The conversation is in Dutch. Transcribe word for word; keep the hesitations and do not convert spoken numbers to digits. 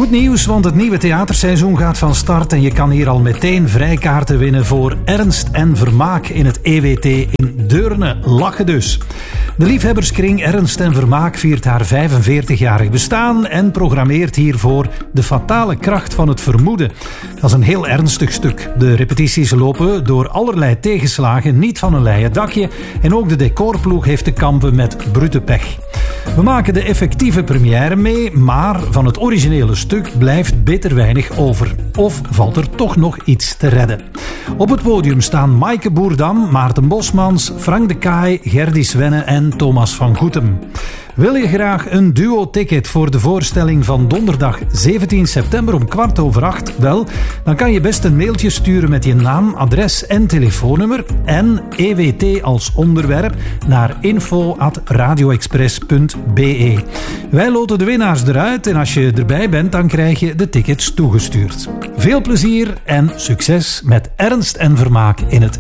Goed nieuws, want het nieuwe theaterseizoen gaat van start en je kan hier al meteen vrijkaarten winnen voor Ernst en Vermaak in het E W T in Deurne. Lachen dus. De liefhebberskring Ernst en Vermaak viert haar vijfenveertigjarig bestaan en programmeert hiervoor De fatale kracht van het vermoeden. Dat is een heel ernstig stuk. De repetities lopen door allerlei tegenslagen niet van een leien dakje en ook de decorploeg heeft te kampen met brute pech. We maken de effectieve première mee, maar van het originele stuk blijft bitter weinig over. Of valt er toch nog iets te redden? Op het podium staan Maaike Boerdam, Maarten Bosmans, Frank de Kaai, Gerdy Svenne en Thomas van Goetem. Wil je graag een duo-ticket voor de voorstelling van donderdag zeventien september om kwart over acht? Wel, dan kan je best een mailtje sturen met je naam, adres en telefoonnummer en E W T als onderwerp naar info at radioexpress punt b e. Wij loten de winnaars eruit en als je erbij bent, dan krijg je de tickets toegestuurd. Veel plezier en succes met Ernst en Vermaak in het